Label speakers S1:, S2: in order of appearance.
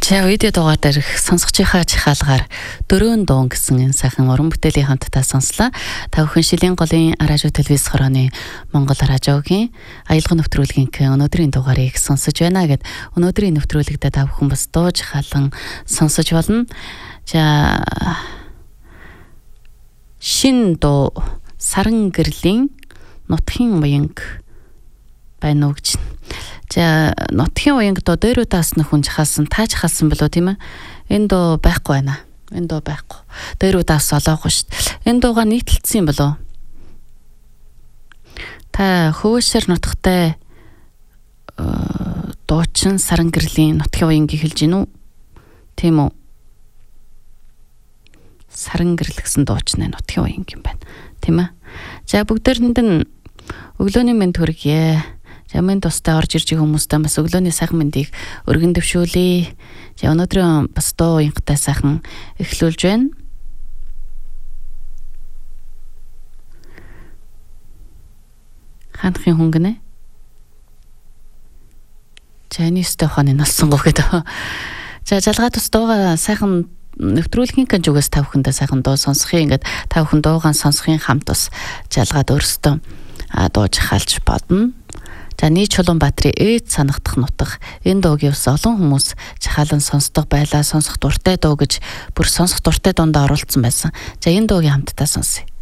S1: За видео дугаар дээр сонсогчийнхаа жихаалгаар дөрөөн дуун гэсэн энэ сайхан уран бүтээлийн хамтдаа сонслоо. Та бүхэн шилийн голын радио телевиз хорооны Монгол радиогийн аялга нэвтрүүлгийн өнөөдрийн дугаарыг сонсож байна гэд өнөөдрийн нэвтрүүлэгтээ та бүхэн бас дуу жихаалан сонсож болно. За шин дуу Саран гэрлийн нутгийн уянг байна уу гэж. За нутгийн уянг доо дээр даасна хүн жахалсан тааж халсан болоо тийм ээ. Энэ доо байхгүй байна. Энэ доо байхгүй. Дээр даас олоогүй шүү дээ. Энэ дууга нийтлэлсэн юм болоо. Та хөөсөр нутгатай дуучин Саран гэрлийн нутгийн уянгийг хэлж гин үү? Тийм үү? Саран гэрэл гэсэн дуучин нутгийн уянг юм байна. Тийм ээ. За бүгдээрэнд нь өглөөний мэнд хүргье. Жамын тустай орж ирж хүмүүстэй бас өглөөний сайхан мэндийг өргөн дэвшүүлье. За өнөөдрийн бас дуу уянгатай сайхан эхлүүлж байна. Ханахын хүн гинэ. За энэ өстэй ухааны налсан гоо гэдэг. За жалгаа тус дууга сайхан нэвтрүүлгийн kan зүгээс та бүхэндээ сайхан дуу сонсохын ингээд та бүхэн дуугаан сонсохын хамт бас жалгаад өөрсдөө дууж хаалж бодно. За нийт Чулуунбаатарын ээд санагдах нутаг энэ дууг явс олон хүмүүс жахаалан сонсдог байлаа, сонсох дуртай дуу гэж бүр сонсох дуртай дундаа оруулсан байсан. За энэ дуугийн хамтдаа сонсъё.